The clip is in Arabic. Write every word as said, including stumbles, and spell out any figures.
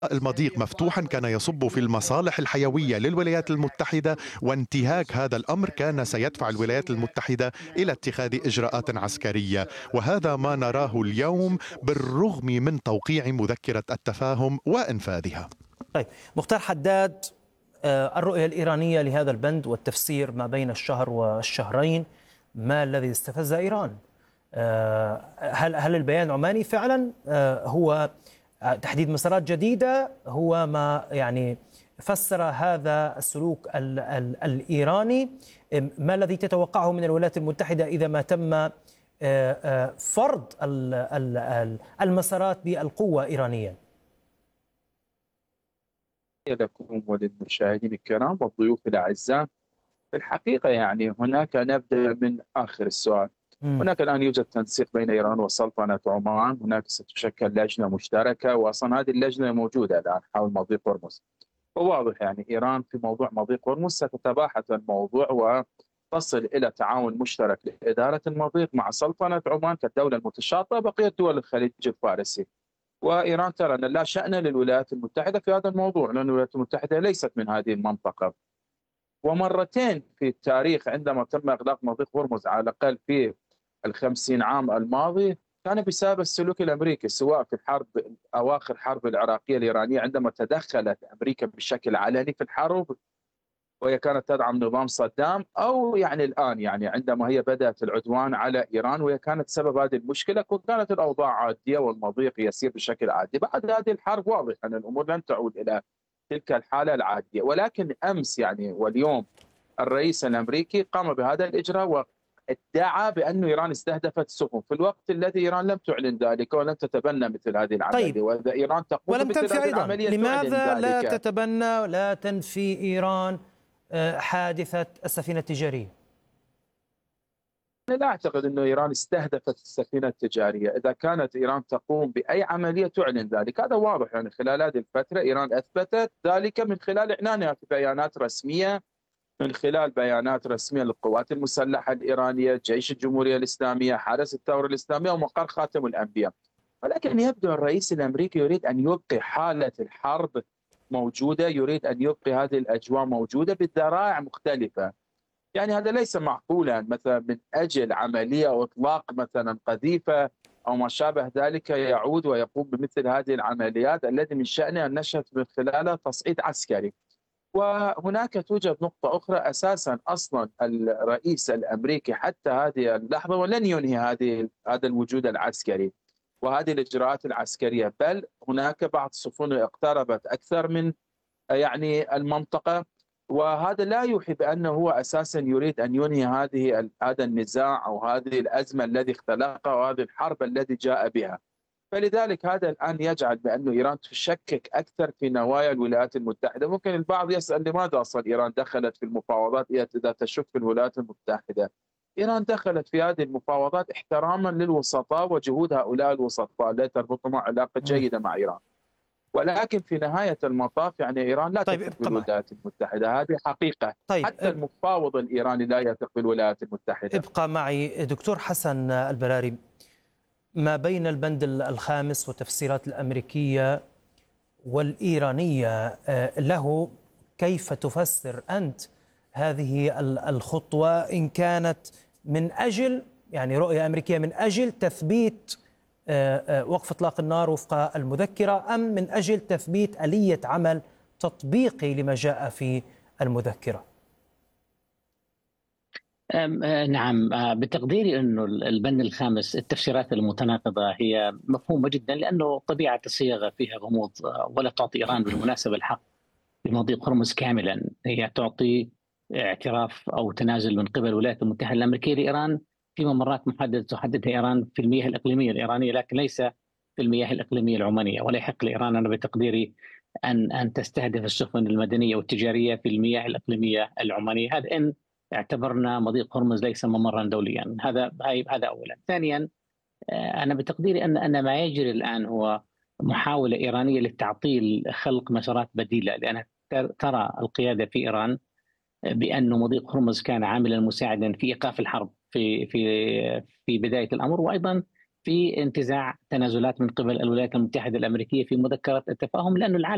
المضيق مفتوحا كان يصب في المصالح الحيوية للولايات المتحدة، وانتهاك هذا الأمر كان سيدفع الولايات المتحدة إلى اتخاذ إجراءات عسكرية، وهذا ما نراه اليوم بالرغم من توقيع مذكرة التفاهم وإنفاذها. طيب مختار حداد، آه، الرؤية الإيرانية لهذا البند والتفسير ما بين الشهر والشهرين، ما الذي استفز إيران؟ آه، هل هل البيان العماني فعلا آه، هو تحديد مسارات جديدة، هو ما يعني فسر هذا السلوك ال ال الإيراني؟ ما الذي تتوقعه من الولايات المتحدة إذا ما تم آه، آه، فرض ال ال المسارات بالقوة إيرانيا؟ لكم وللمشاهدين الكرام والضيوف الأعزاء، في الحقيقة يعني هناك نبدأ من آخر السؤال. مم. هناك الآن يوجد تنسيق بين إيران وسلطنة عمان، هناك ستشكل لجنة مشتركة، وأصلا هذه اللجنة موجودة الآن حول مضيق هرمز. وواضح يعني إيران في موضوع مضيق هرمز ستتباحث الموضوع وتصل إلى تعاون مشترك لإدارة المضيق مع سلطنة عمان كالدولة المتشاطئة بقية دول الخليج الفارسي. وإيران ترى أن لا شأن للولايات المتحدة في هذا الموضوع، لأن الولايات المتحدة ليست من هذه المنطقة. ومرتين في التاريخ عندما تم إغلاق مضيق هرمز على الأقل في الخمسين عام الماضي كان بسبب السلوك الأمريكي، سواء في الحرب أواخر الحرب العراقية الإيرانية عندما تدخلت أمريكا بشكل علني في الحرب وهي كانت تدعم نظام صدام، أو يعني الآن يعني عندما هي بدأت العدوان على إيران وهي كانت سبب هذه المشكلة، وكانت الأوضاع عادية والمضيق يسير بشكل عادي. بعد هذه الحرب واضح أن الأمور لن تعود إلى تلك الحالة العادية، ولكن أمس يعني واليوم الرئيس الأمريكي قام بهذا الإجراء وادعى بأن إيران استهدفت سفن في الوقت الذي إيران لم تعلن ذلك ولم تتبنى مثل هذه العملية. طيب. وإذا إيران تقوم ولم بمثل تنفي هذه أيضا، العملية لماذا لا ذلك. تتبنى ولا تنفي إيران آه، حادثة السفينة التجارية؟ أنا لا أعتقد أن إيران استهدفت السفينة التجارية. إذا كانت إيران تقوم بأي عملية تعلن ذلك، هذا واضح. يعني خلال هذه الفترة إيران أثبتت ذلك من خلال إعلانها في بيانات رسمية، من خلال بيانات رسمية للقوات المسلحة الإيرانية، جيش الجمهورية الإسلامية، حرس الثورة الإسلامية، ومقر خاتم الأنبياء. ولكن يبدو الرئيس الأمريكي يريد أن يبقي حالة الحرب موجودة، يريد أن يبقي هذه الأجواء موجودة بذرائع مختلفة. يعني هذا ليس معقولا مثلا من أجل عملية أو إطلاق مثلا قذيفة أو ما شابه ذلك يعود ويقوم بمثل هذه العمليات التي من شأنها أن نشهد من خلالها تصعيد عسكري. وهناك توجد نقطة أخرى، أساسا أصلا الرئيس الأمريكي حتى هذه اللحظة ولن ينهي هذه هذا الوجود العسكري وهذه الإجراءات العسكرية، بل هناك بعض السفن اقتربت أكثر من يعني المنطقة، وهذا لا يوحي بأنه هو أساسا يريد أن ينهي هذه هذا النزاع أو هذه الأزمة الذي اختلقها وهذه الحرب التي جاء بها. فلذلك هذا الآن يجعل بأن إيران تشكك أكثر في نوايا الولايات المتحدة. ممكن البعض يسأل لماذا أصلا إيران دخلت في المفاوضات إذا تشك في الولايات المتحدة؟ إيران دخلت في هذه المفاوضات احتراما للوسطاء وجهود هؤلاء الوسطاء التي تربطهم علاقة جيدة مع إيران. ولكن في نهاية المطاف يعني إيران لا طيب تثق بالولايات المتحدة، هذه حقيقة. طيب. حتى المفاوض الإيراني لا يثق بالولايات المتحدة. ابقى معي دكتور حسن البراري، ما بين البند الخامس والتفسيرات الأمريكية والإيرانية له، كيف تفسر أنت هذه الخطوة؟ إن كانت من أجل يعني رؤية أمريكية من أجل تثبيت وقف إطلاق النار وفق المذكرة، أم من أجل تثبيت آلية عمل تطبيقي لما جاء في المذكرة؟ نعم، بتقديري أنه البند الخامس التفسيرات المتناقضة هي مفهومة جدا، لأنه طبيعة الصياغة فيها غموض، ولا تعطي إيران بالمناسبة الحق بمضيق هرمز كاملا. هي تعطي اعتراف أو تنازل من قبل الولايات المتحدة الأمريكية لإيران في ممرات محددة تحددها إيران في المياه الإقليمية الإيرانية، لكن ليس في المياه الإقليمية العمانية. ولا يحق لإيران أنا بتقديري أن أن تستهدف السفن المدنية والتجارية في المياه الإقليمية العمانية، هذا إن اعتبرنا مضيق هرمز ليس ممرا دوليا. هذا هذا أولا. ثانيا، أنا بتقديري أن أن ما يجري الآن هو محاولة إيرانية للتعطيل خلق مسارات بديلة، لأن ترى القيادة في إيران بأن مضيق هرمز كان عاملا مساعدا في إيقاف الحرب في في في بداية الأمر، وأيضا في انتزاع تنازلات من قبل الولايات المتحدة الأمريكية في مذكرة التفاهم، لأن العالم